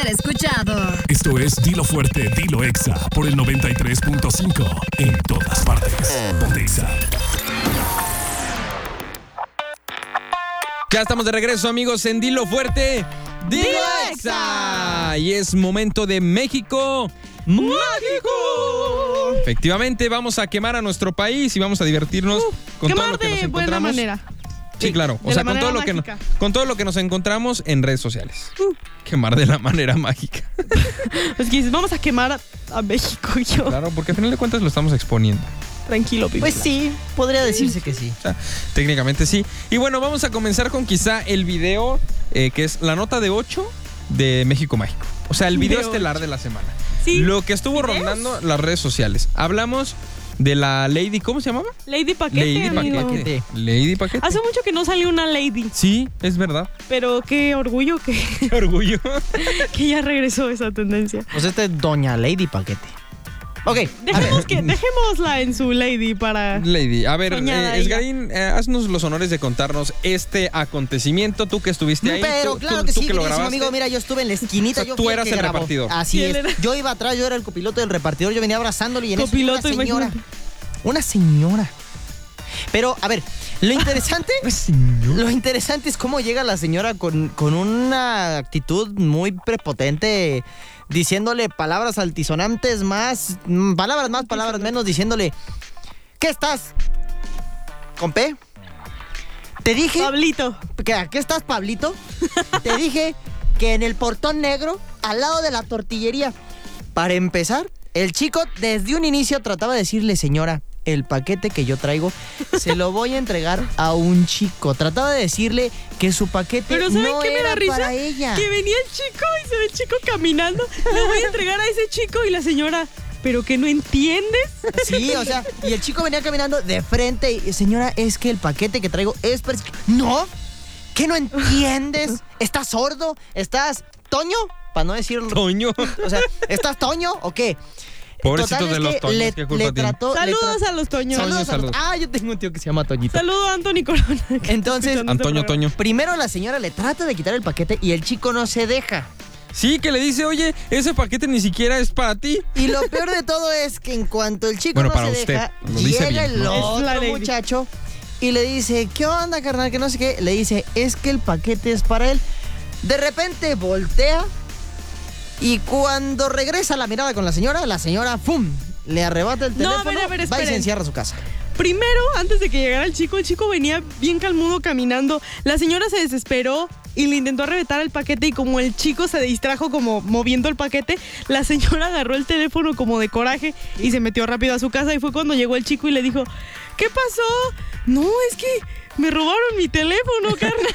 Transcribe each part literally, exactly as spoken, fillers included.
escuchado. Esto es Dilo Fuerte, Dilo Exa por el noventa y tres punto cinco. En todas partes. Ponte Exa. Ya estamos de regreso, amigos, en Dilo Fuerte, Dilo Exa. Y es momento de México Mágico. Efectivamente, vamos a quemar a nuestro país y vamos a divertirnos uh, con todo lo que nos encontramos. Buena manera. Sí, sí, claro. O sea, con todo, lo que no, con todo lo que nos encontramos en redes sociales. Uh. Quemar de la manera mágica. Es que vamos a quemar a, a México y yo. Claro, porque al final de cuentas lo estamos exponiendo. Tranquilo, Pipi. Pues sí, podría decirse que sí. O sea, técnicamente sí. Y bueno, vamos a comenzar con quizá el video eh, que es la nota de ocho de México Mágico. O sea, el video de estelar ocho. De la semana. Sí. Lo que estuvo ¿Videos? rondando las redes sociales. Hablamos de la Lady, ¿cómo se llamaba? Lady Paquete. Lady Paquete. Lady Paquete. Hace mucho que no salió una Lady. Sí, es verdad. Pero qué orgullo que... Qué orgullo. que ya regresó esa tendencia. Pues esta es Doña Lady Paquete. Ok. Dejemos que, dejémosla en su Lady para... Lady. A ver, eh, Esgarín, eh, haznos los honores de contarnos este acontecimiento. Tú que estuviste ahí. Pero tú, claro tú, que tú sí, que lo grabaste. Amigo, mira, yo estuve en la esquinita. O sea, yo tú eras el, el repartidor. Así es. Era? Yo iba atrás, yo era el copiloto del repartidor. Yo venía abrazándolo y en copiloto, eso una señora. Imagínate. Una señora. Pero, a ver, lo interesante... lo interesante es cómo llega la señora con, con una actitud muy prepotente... diciéndole palabras altisonantes más, palabras más, palabras menos, diciéndole, ¿qué estás? ¿Con P? Te dije... Pablito. ¿Qué, ¿qué estás, Pablito? Te dije que en el portón negro, al lado de la tortillería. Para empezar, el chico desde un inicio trataba de decirle, señora, el paquete que yo traigo se lo voy a entregar a un chico. Trataba de decirle que su paquete Pero ¿saben no qué me era da risa? para ella. Que venía el chico y se ve el chico caminando. Le voy a entregar a ese chico y la señora, ¿pero que no entiendes? Sí, o sea, y el chico venía caminando de frente y, señora, es que el paquete que traigo es... Para... ¿No? ¿Qué no entiendes? ¿Estás sordo? ¿Estás toño? Para no decirlo. ¿Toño? O sea, ¿estás toño o qué? Pobrecitos de los toños, le, ¿qué culpa le trató, Saludos le tra- a los toños. Saludos, Saludos, a los... saludos. Ah, yo tengo un tío que se llama Toñito. Saludos a Anthony Corona. Entonces, Antonio Toño. Primero la señora le trata de quitar el paquete y el chico no se deja. Sí, que le dice, oye, ese paquete ni siquiera es para ti. Y lo peor de todo es que en cuanto el chico bueno, no para se usted, deja, lo dice llega bien, el ¿no? otro muchacho y le dice, ¿qué onda, carnal? Que no sé qué. Le dice, es que el paquete es para él. De repente voltea y cuando regresa la mirada con la señora, la señora, ¡fum!, le arrebata el teléfono, no, a ver, a ver, va y se encierra a su casa. Primero, antes de que llegara el chico, el chico venía bien calmudo caminando. La señora se desesperó y le intentó arrebatar el paquete y como el chico se distrajo como moviendo el paquete, la señora agarró el teléfono como de coraje y se metió rápido a su casa y fue cuando llegó el chico y le dijo, ¿qué pasó? No, es que me robaron mi teléfono, carnal.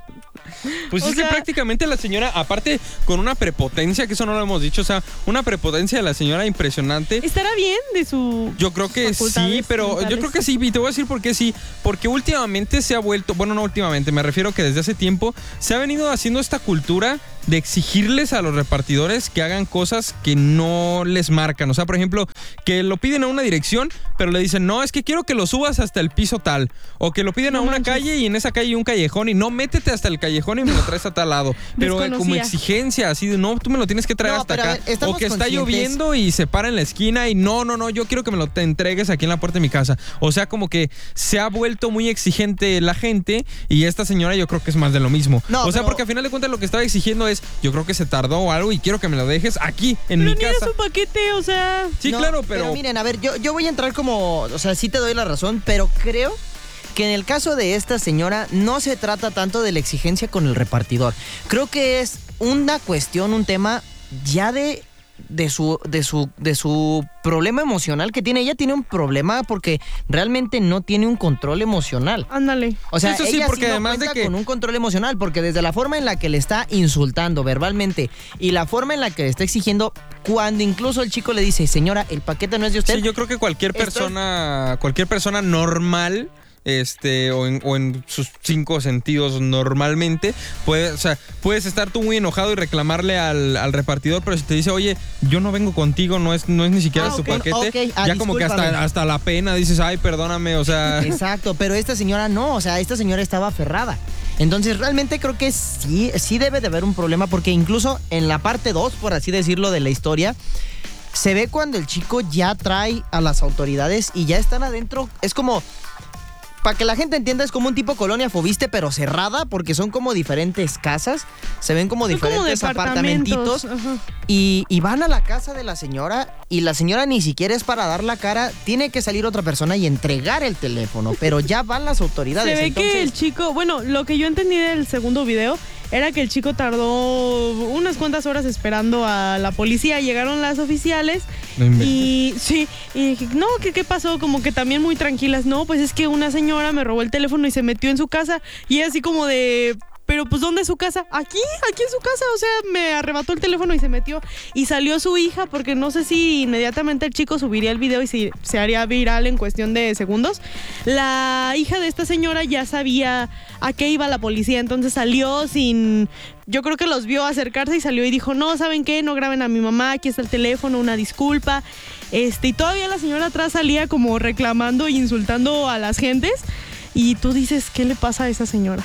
Pues o es sea, que prácticamente la señora, aparte con una prepotencia, que eso no lo hemos dicho, o sea, una prepotencia de la señora impresionante. ¿Estará bien de su Yo creo que sí, pero mentales? Yo creo que sí, y te voy a decir por qué sí, porque últimamente se ha vuelto, bueno, no últimamente, me refiero que desde hace tiempo se ha venido haciendo esta cultura de exigirles a los repartidores que hagan cosas que no les marcan. O sea, por ejemplo, que lo piden a una dirección, pero le dicen, no, es que quiero que lo subas hasta el piso tal. O que lo piden no a una manches. calle y en esa calle hay un callejón y no, métete hasta el callejón y me lo traes a tal lado. Pero eh, como exigencia, así de, no, tú me lo tienes que traer no, hasta acá. Ver, o que está lloviendo y se para en la esquina y no, no, no, yo quiero que me lo te entregues aquí en la puerta de mi casa. O sea, como que se ha vuelto muy exigente la gente y esta señora yo creo que es más de lo mismo. No, o sea, pero... porque al final de cuentas lo que estaba exigiendo es, yo creo que se tardó o algo y quiero que me lo dejes aquí en pero mi casa. casa. Su paquete, o sea... Sí, no, claro, pero... pero miren, a ver, yo, yo voy a entrar como... O sea, sí te doy la razón, pero creo que en el caso de esta señora no se trata tanto de la exigencia con el repartidor. Creo que es una cuestión, un tema ya de... de su de su de su problema emocional que tiene. Ella tiene un problema porque realmente no tiene un control emocional. Ándale. O sea, eso sí, ella porque sí no además cuenta de que con un control emocional, porque desde la forma en la que le está insultando verbalmente y la forma en la que le está exigiendo, cuando incluso el chico le dice, señora, el paquete no es de usted. Sí, yo creo que cualquier persona, es... cualquier persona normal este o en, o en sus cinco sentidos normalmente puede, o sea, puedes estar tú muy enojado y reclamarle al, al repartidor, pero si te dice, oye, yo no vengo contigo, no es, no es ni siquiera ah, tu okay, paquete, okay. Ah, ya como que hasta, hasta la pena dices, ay, perdóname, o sea. Exacto, pero esta señora no, o sea, esta señora estaba aferrada. Entonces, realmente creo que sí, sí debe de haber un problema, porque incluso en la parte dos, por así decirlo, de la historia, se ve cuando el chico ya trae a las autoridades y ya están adentro. Es como, para que la gente entienda, es como un tipo colonia Fobiste, pero cerrada, porque son como diferentes casas. Se ven como Son como diferentes departamentos, apartamentitos. ajá. Y, y van a la casa de la señora, y la señora ni siquiera es para dar la cara. Tiene que salir otra persona y entregar el teléfono, pero ya van las autoridades. Se ve entonces, que el chico, bueno, lo que yo entendí del segundo video era que el chico tardó unas cuantas horas esperando a la policía. Llegaron las oficiales No inventes. y sí, y dije, no, ¿qué, ¿qué pasó? Como que también muy tranquilas. No, pues es que una señora me robó el teléfono y se metió en su casa, y así como de... Pero pues ¿dónde es su casa? Aquí, aquí en su casa, o sea, me arrebató el teléfono y se metió. Y salió su hija, porque no sé si inmediatamente el chico subiría el video y se, se haría viral en cuestión de segundos. La hija de esta señora ya sabía a qué iba la policía, entonces salió sin... Yo creo que los vio acercarse y salió y dijo, no, ¿saben qué? No graben a mi mamá, aquí está el teléfono, una disculpa. Este, y todavía la señora atrás salía como reclamando e insultando a las gentes. Y tú dices, ¿qué le pasa a esa señora?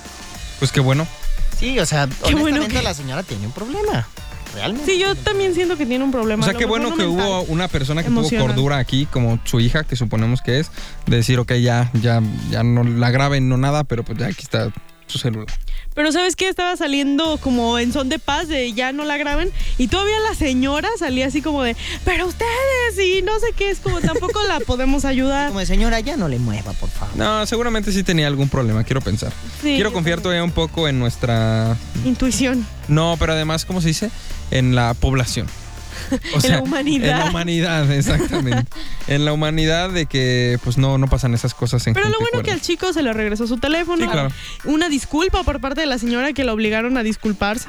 Pues qué bueno. sí, o sea, Qué bueno honestamente que- la señora tiene un problema. Realmente. Sí, yo también siento que tiene un problema. O sea, a lo qué mejor bueno no que mental. hubo una persona que emocional. tuvo cordura aquí, como su hija, que suponemos que es, de decir, ok, ya, ya, ya no la graben, no nada, pero pues ya aquí está su celular. Pero ¿sabes qué? Estaba saliendo como en son de paz, de ya no la graben. Y todavía la señora salía así como de, pero ustedes, y no sé qué, es como tampoco la podemos ayudar. Como de, señora, ya no le mueva, por favor. No, seguramente sí tenía algún problema, quiero pensar. Sí, quiero confiar todavía un poco en nuestra... Intuición. No, pero además, ¿cómo se dice? En la población. O En la humanidad. En la humanidad, exactamente. En la humanidad de que pues no, no pasan esas cosas en Pero lo gente bueno que cuerda. al chico se le regresó su teléfono. Sí, claro. Una disculpa por parte de la señora que la obligaron a disculparse.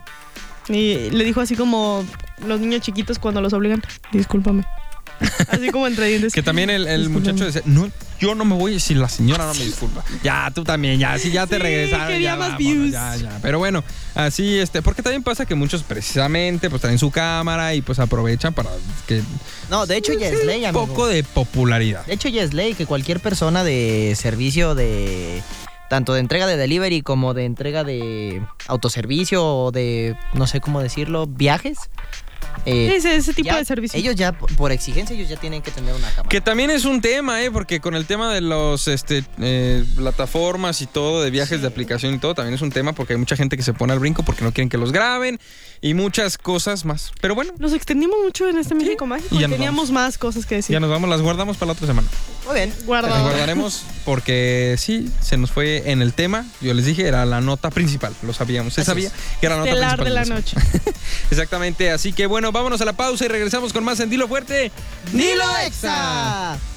Y le dijo así como los niños chiquitos cuando los obligan, discúlpame. Así como entre dientes. Que también el, el Discúlpame. muchacho decía, no, yo no me voy si la señora no me disculpa. Ya, tú también, ya, si ya te Sí, regresaron, quería ya más vámonos, views. ya, ya. Pero bueno, así, este, porque también pasa que muchos precisamente pues traen su cámara y pues aprovechan para que No, de hecho ya es ley, un amigo. poco de popularidad. De hecho ya es ley que cualquier persona de servicio de... tanto de entrega de delivery como de entrega de autoservicio o de, no sé cómo decirlo, viajes. eh, Ese, ese tipo ya- de servicio. Ellos ya, por por exigencia, ellos ya tienen que tener una cámara. Que también es un tema, ¿eh? Porque con el tema de los este, eh, plataformas y todo, de viajes de aplicación y todo, también es un tema porque hay mucha gente que se pone al brinco porque no quieren que los graben y muchas cosas más. Pero bueno, Nos extendimos mucho en este México Mágico Y y ya nos teníamos más cosas que decir. ya nos vamos, las guardamos para la otra semana. Muy bien. Las Guardado. guardaremos porque sí, se nos fue en el tema. Yo les dije, era la nota principal, lo sabíamos. Se Así sabía es. que era la nota Estelar principal. de la eso. noche. Exactamente, así que bueno, vámonos a la pausa y regresamos con más en Dilo Fuerte. ¡Dilo Exa!